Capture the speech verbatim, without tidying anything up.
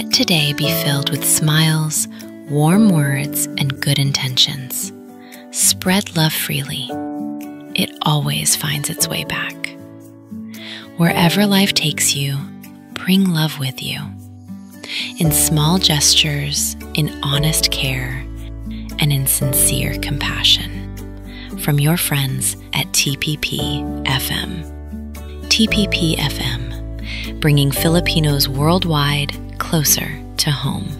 Let today be filled with smiles, warm words, and good intentions. Spread love freely. It always finds its way back. Wherever life takes you, bring love with you. In small gestures, in honest care, and in sincere compassion. From your friends at T P P F M. T P P F M, bringing Filipinos worldwide closer to home.